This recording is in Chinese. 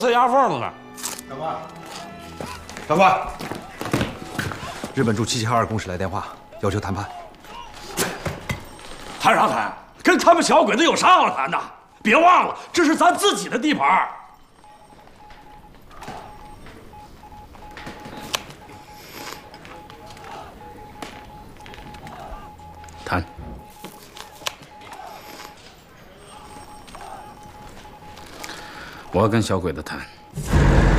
塞牙缝子呢。 长官，长官，日本驻772公使来电话，要求谈判。 谈啥谈？跟他们小鬼子有啥好谈的？别忘了，这是咱自己的地盘。 谈。我要跟小鬼子谈。